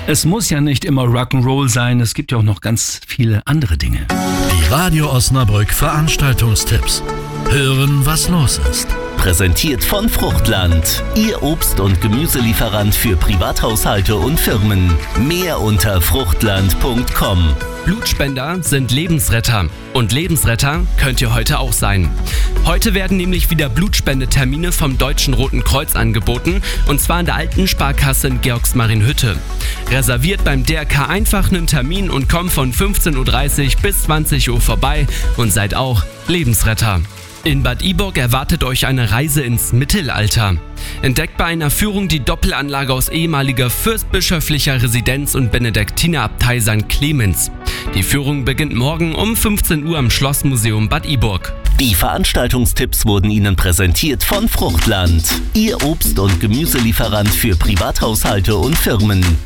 Es muss ja nicht immer Rock'n'Roll sein, es gibt ja auch noch ganz viele andere Dinge. Die Radio Osnabrück Veranstaltungstipps. Hören, was los ist. Präsentiert von Fruchtland, Ihr Obst- und Gemüselieferant für Privathaushalte und Firmen. Mehr unter fruchtland.com. Blutspender sind Lebensretter. Und Lebensretter könnt ihr heute auch sein. Heute werden nämlich wieder Blutspendetermine vom Deutschen Roten Kreuz angeboten, und zwar in der alten Sparkasse in Georgsmarienhütte. Reserviert beim DRK einfach einen Termin und kommt von 15:30 Uhr bis 20 Uhr vorbei und seid auch Lebensretter. In Bad Iburg erwartet euch eine Reise ins Mittelalter. Entdeckt bei einer Führung die Doppelanlage aus ehemaliger fürstbischöflicher Residenz und Benediktinerabtei St. Clemens. Die Führung beginnt morgen um 15 Uhr am Schlossmuseum Bad Iburg. Die Veranstaltungstipps wurden Ihnen präsentiert von Fruchtland, Ihr Obst- und Gemüselieferant für Privathaushalte und Firmen.